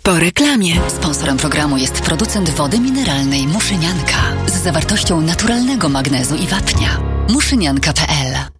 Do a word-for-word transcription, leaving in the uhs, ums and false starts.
Po reklamie. Sponsorem programu jest producent wody mineralnej Muszynianka z zawartością naturalnego magnezu i wapnia. muszynianka kropka p l